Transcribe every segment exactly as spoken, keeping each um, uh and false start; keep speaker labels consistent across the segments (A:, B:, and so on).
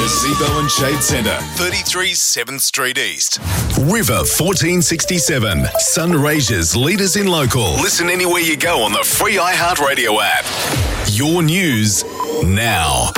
A: Gazebo and Shade Centre, thirty-three seventh Street East. River fourteen sixty-seven, Sunraysia's leaders in local. Listen anywhere you go on the free iHeartRadio app. Your news now.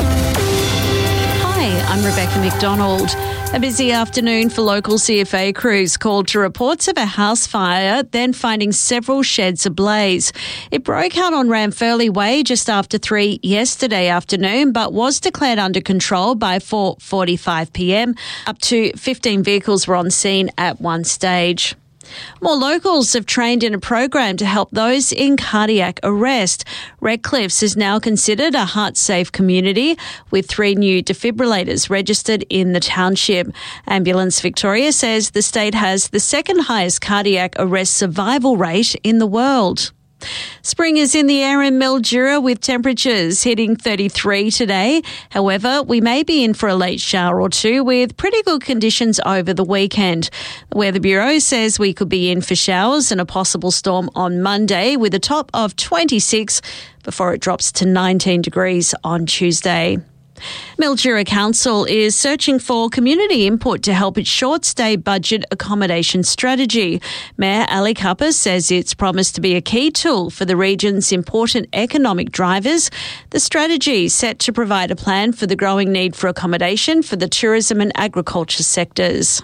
B: Hi, I'm Rebecca McDonald. A busy afternoon for local C F A crews called to reports of a house fire, then finding several sheds ablaze. It broke out on Ramfurly Way just after three yesterday afternoon, but was declared under control by four forty-five p m. Up to fifteen vehicles were on scene at one stage. More locals have trained in a program to help those in cardiac arrest. Redcliffs is now considered a heart-safe community with three new defibrillators registered in the township. Ambulance Victoria says the state has the second highest cardiac arrest survival rate in the world. Spring is in the air in Mildura with temperatures hitting thirty-three today. However, we may be in for a late shower or two with pretty good conditions over the weekend. The Weather Bureau says we could be in for showers and a possible storm on Monday with a top of twenty-six before it drops to nineteen degrees on Tuesday. Mildura Council is searching for community input to help its short-stay budget accommodation strategy. Mayor Ali Kappa says it's promised to be a key tool for the region's important economic drivers. The strategy is set to provide a plan for the growing need for accommodation for the tourism and agriculture sectors.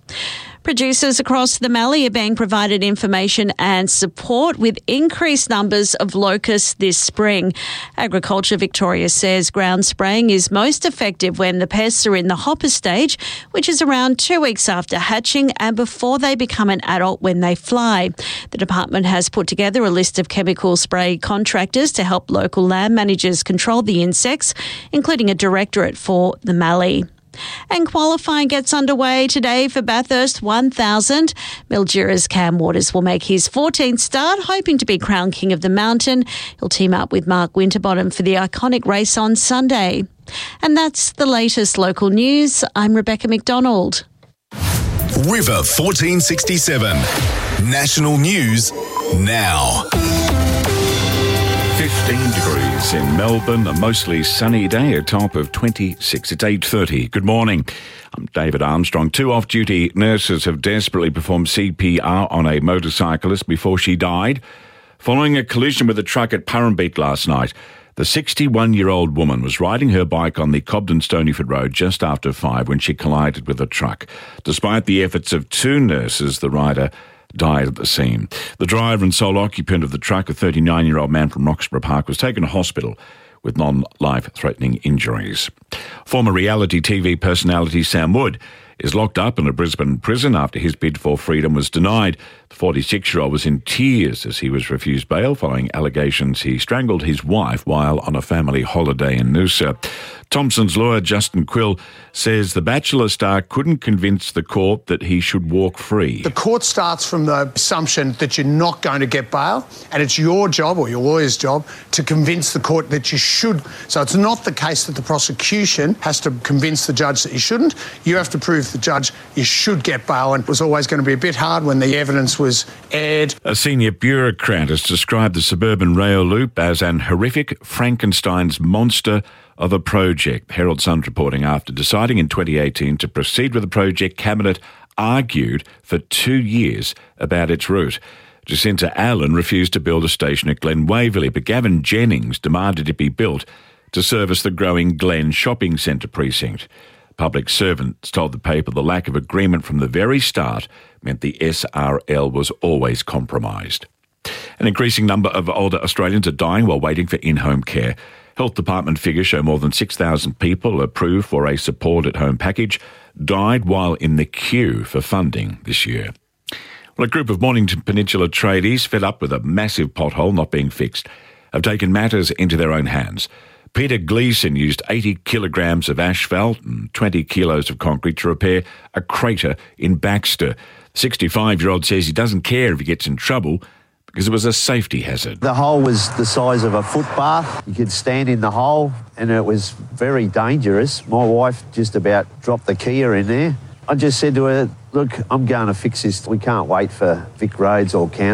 B: Producers across the Mallee are being provided information and support with increased numbers of locusts this spring. Agriculture Victoria says ground spraying is most effective when the pests are in the hopper stage, which is around two weeks after hatching and before they become an adult when they fly. The department has put together a list of chemical spray contractors to help local land managers control the insects, including a directorate for the Mallee. And qualifying gets underway today for Bathurst one thousand. Mildura's Cam Waters will make his fourteenth start, hoping to be crowned King of the Mountain. He'll team up with Mark Winterbottom for the iconic race on Sunday. And that's the latest local news. I'm Rebecca McDonald.
A: River fourteen sixty-seven, national news now.
C: fifteen degrees in Melbourne, a mostly sunny day, a top of twenty-six. It's eight thirty. Good morning. I'm David Armstrong. Two off-duty nurses have desperately performed C P R on a motorcyclist before she died, following a collision with a truck at Purrumbete last night. The sixty-one-year-old woman was riding her bike on the Cobden-Stonyford Road just after five when she collided with a truck. Despite the efforts of two nurses, the rider died at the scene. The driver and sole occupant of the truck, a thirty-nine-year-old man from Roxburgh Park, was taken to hospital with non-life-threatening injuries. Former reality T V personality Sam Wood is locked up in a Brisbane prison after his bid for freedom was denied. The forty-six-year-old was in tears as he was refused bail following allegations he strangled his wife while on a family holiday in Noosa. Thompson's lawyer, Justin Quill, says the Bachelor star couldn't convince the court that he should walk free.
D: The court starts from the assumption that you're not going to get bail, and it's your job, or your lawyer's job, to convince the court that you should. So it's not the case that the prosecution has to convince the judge that you shouldn't. You have to prove to the judge you should get bail, and it was always going to be a bit hard when the evidence was aired.
C: A senior bureaucrat has described the suburban rail loop as an horrific Frankenstein's monster of a project. Herald Sun's reporting after deciding in twenty eighteen to proceed with the project, Cabinet argued for two years about its route. Jacinta Allen refused to build a station at Glen Waverley, but Gavin Jennings demanded it be built to service the growing Glen shopping centre precinct. Public servants told the paper the lack of agreement from the very start meant the S R L was always compromised. An increasing number of older Australians are dying while waiting for in-home care. Health Department figures show more than six thousand people approved for a support-at-home package died while in the queue for funding this year. Well, a group of Mornington Peninsula tradies, fed up with a massive pothole not being fixed, have taken matters into their own hands. Peter Gleeson used eighty kilograms of asphalt and twenty kilos of concrete to repair a crater in Baxter. The sixty-five-year-old says he doesn't care if he gets in trouble because it was a safety hazard.
E: The hole was the size of a footbath. You could stand in the hole and it was very dangerous. My wife just about dropped the Kia in there. I just said to her, look, I'm going to fix this. We can't wait for Vic Roads or council.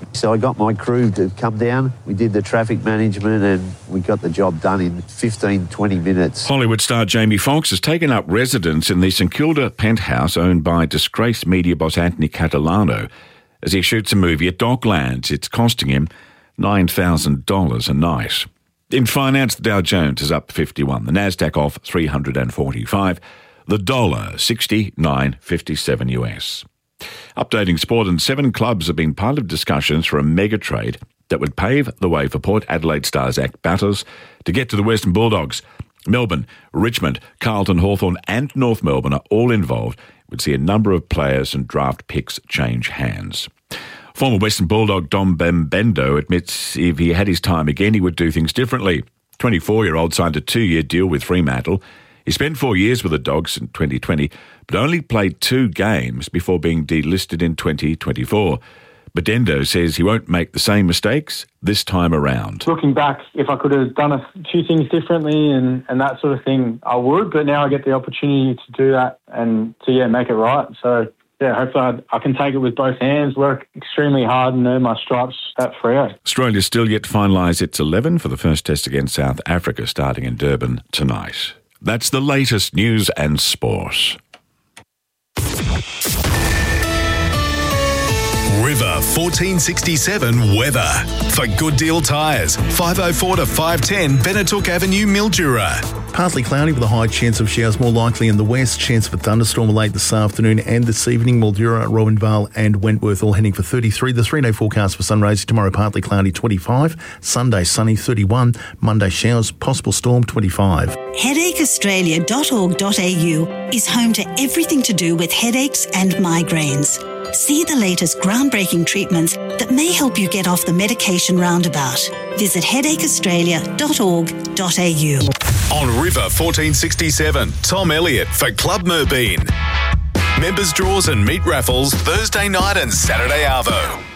E: So I got my crew to come down. We did the traffic management and we got the job done in fifteen, twenty minutes.
C: Hollywood star Jamie Foxx has taken up residence in the St Kilda penthouse owned by disgraced media boss Anthony Catalano as he shoots a movie at Docklands. It's costing him nine thousand dollars a night. In finance, the Dow Jones is up fifty-one, the Nasdaq off three hundred forty-five, the dollar sixty-nine fifty-seven U S. Updating sport, and seven clubs have been part of discussions for a mega trade that would pave the way for Port Adelaide star Zach Batters to get to the Western Bulldogs. Melbourne, Richmond, Carlton, Hawthorn and North Melbourne are all involved. Would see a number of players and draft picks change hands. Former Western Bulldog Dom Bembendo admits if he had his time again, he would do things differently. twenty-four-year-old signed a two-year deal with Fremantle. He spent four years with the Dogs in twenty twenty, but only played two games before being delisted in twenty twenty-four. Bembendo says he won't make the same mistakes this time around.
F: Looking back, if I could have done a few things differently and, and that sort of thing, I would, but now I get the opportunity to do that and to, yeah, make it right. So, yeah, hopefully I, I can take it with both hands, work extremely hard and earn my stripes at Freo.
C: Australia still yet to finalise its eleven for the first test against South Africa starting in Durban tonight. That's the latest news and sport.
A: River fourteen sixty-seven weather. For Good Deal Tyres, five oh four to five ten Benetook Avenue, Mildura.
G: Partly cloudy with a high chance of showers more likely in the west. Chance of a thunderstorm late this afternoon and this evening. Mildura, Robinvale and Wentworth all heading for thirty-three. The three-day forecast for sunrise tomorrow partly cloudy twenty-five. Sunday sunny thirty-one. Monday showers, possible storm twenty-five.
H: headache australia dot org dot a u is home to everything to do with headaches and migraines. See the latest groundbreaking treatments that may help you get off the medication roundabout. Visit headache australia dot org dot a u.
A: On River fourteen sixty-seven, Tom Elliott for Club Merbeen. Members draws and meat raffles Thursday night and Saturday arvo.